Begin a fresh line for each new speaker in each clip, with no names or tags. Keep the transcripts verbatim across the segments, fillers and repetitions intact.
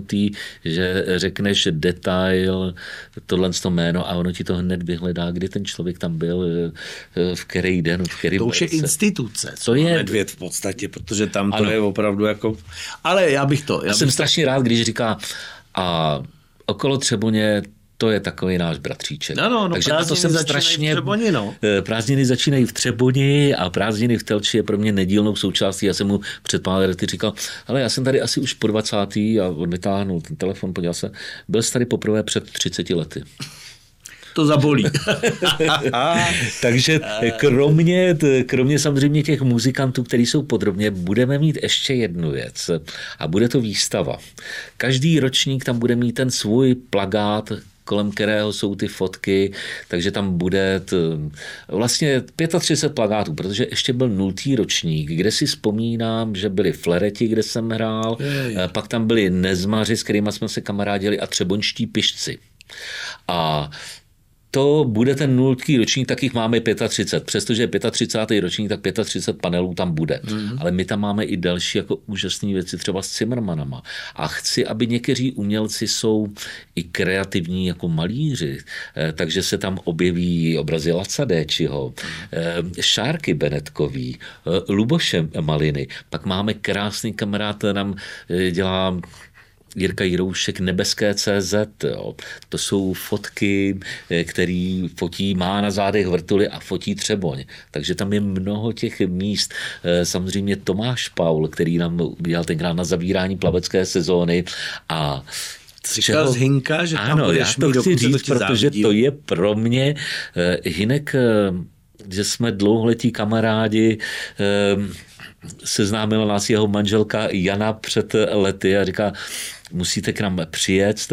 rozvinutý, že řekneš detail, tohle to jméno a ono ti to hned vyhledá, kdy ten člověk tam byl, v který den, v který
To už je instituce,
to je
Medvěd v podstatě, protože tam to ano. je opravdu jako... Ale já bych to... Já, já
jsem
bych...
strašně rád, když říká a okolo Třeboně to je takový náš bratříček.
No, no, no,
takže to jsem strašně...
v Třeboni, no.
Prázdniny začínají v Třeboni a prázdniny v Telči je pro mě nedílnou součástí. Já jsem mu před pár lety říkal, ale já jsem tady asi už po dvacátý a on vytáhnul ten telefon, podíval se, byl jsi tady poprvé před třiceti lety.
To zabolí.
Takže kromě, kromě samozřejmě těch muzikantů, kteří jsou podrobně, budeme mít ještě jednu věc a bude to výstava. Každý ročník tam bude mít ten svůj plakát, kolem kterého jsou ty fotky, takže tam bude t, vlastně třicet pět plakátů, protože ještě byl nultý ročník, kde si vzpomínám, že byli Flereti, kde jsem hrál, je, je. Pak tam byli Nezmaři, s kterými jsme se kamarádili a Třeboňští pišci. A to bude ten nultý ročník, tak jich máme třicet pět. Přestože je třicátý pátý ročník, tak třicet pět panelů tam bude. Mm-hmm. Ale my tam máme i další jako úžasné věci, třeba s Cimrmanama. A chci, aby někteří umělci jsou i kreativní jako malíři, takže se tam objeví obrazy Lacadéčiho, Šárky Benetkový, Luboše Maliny. Pak máme krásný kamarád, nám dělá Jirka Jiroušek Nebeské tečka cé zet. Jo. To jsou fotky, který fotí, má na zádech vrtuly a fotí Třeboň. Takže tam je mnoho těch míst. Samozřejmě Tomáš Paul, který nám udělal tenkrát na zavírání plavecké sezóny a
Říkal z Hinka, že tam
ano, já to
mít,
chci říct,
to
protože to je pro mě Hinek, že jsme dlouholetí kamarádi, seznámila nás jeho manželka Jana před lety a říká, musíte k nám přijet.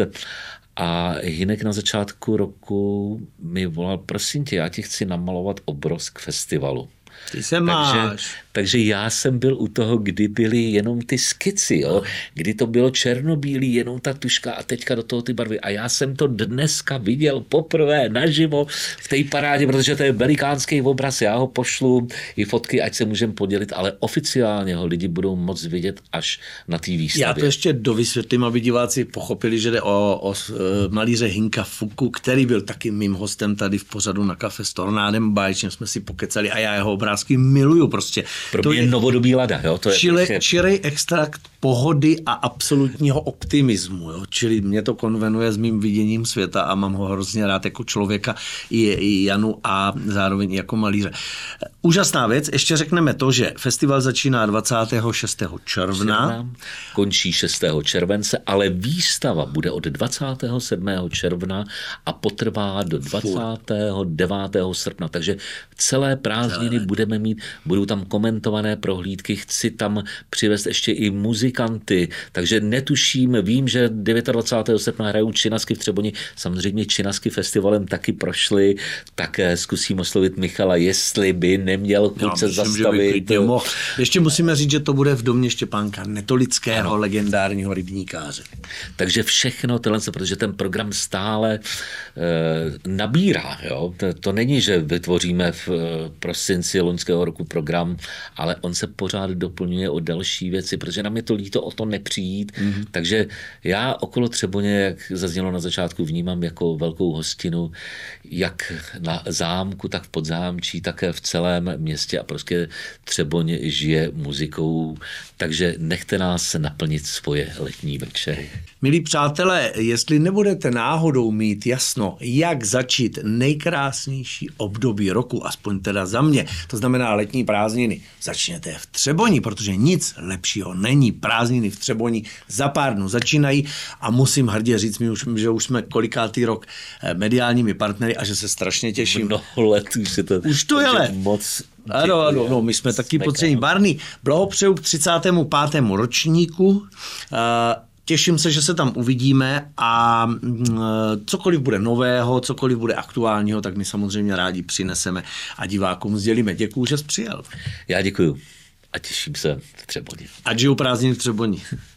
A Hinek na začátku roku mi volal, prosím tě, já ti chci namalovat obraz k festivalu.
Ty se máš.
Takže já jsem byl u toho, kdy byly jenom ty skici, jo? Kdy to bylo černobílý, jenom ta tuška a teďka do toho ty barvy. A já jsem to dneska viděl poprvé naživo v té parádě, protože to je velikánský obraz, já ho pošlu i fotky, ať se můžeme podělit, ale oficiálně ho lidi budou moc vidět až na té výstavě.
Já to ještě dovysvětlím, aby diváci pochopili, že jde o, o malíře Hinka Fuku, který byl taky mým hostem tady v pořadu na kafe s Tornádem, báječně jsme si pokecali a já jeho obrázky miluju prostě.
Pro mě je novodobý Lada, jo? To je
čili,
prostě...
čirý extrakt pohody a absolutního optimismu, jo? Čili mě to konvenuje s mým viděním světa a mám ho hrozně rád jako člověka i, i Janu a zároveň i jako malíře. Úžasná věc, ještě řekneme to, že festival začíná dvacátého šestého června.
Končí šestého července, ale výstava bude od dvacátého sedmého června a potrvá do dvacátého devátého srpna, takže celé prázdniny celé. budeme mít, budou tam komentované prohlídky, chci tam přivést ještě i muzikanty, takže netuším, vím, že dvacátého devátého srpna hrajou Činasky v Třeboni, samozřejmě Činasky festivalem taky prošly, tak zkusím oslovit Michala, jestli by neměl chuť se zastavit.
Ještě musíme říct, že to bude v domě Štěpánka Netolického, ano. legendárního rybníkáře.
Takže všechno tohle, protože ten program stále e, nabírá. Jo? To, to není, že vytvoříme v e, prosinci loňského roku program, ale on se pořád doplňuje o další věci, protože nám je to líto o to nepřijít. Mm-hmm. Takže já okolo Třeboně, jak zaznělo na začátku, vnímám jako velkou hostinu, jak na zámku, tak v Podzámčí, tak v celém městě a prostě Třeboň žije muzikou, takže nechte nás naplnit svoje letní večery.
Milí přátelé, jestli nebudete náhodou mít jasno, jak začít nejkrásnější období roku, aspoň teda za mě, to znamená letní prázdniny, začněte v Třeboni, protože nic lepšího není. Prázdniny v Třeboni za pár dnů začínají a musím hrdě říct, my už, že už jsme kolikátý rok mediálními partnery a že se strašně těším.
Mnoho let už je to,
už to je let.
Moc.
Ano, ano, no, my jsme taky potřební. Barney, blahopřeju k třicátému pátému ročníku. Uh, Těším se, že se tam uvidíme a cokoliv bude nového, cokoliv bude aktuálního, tak my samozřejmě rádi přineseme a divákům sdělíme. Děkuju, že jsi přijel.
Já děkuju a těším se v Třeboni.
Ať žijou prázdniny v Třeboni.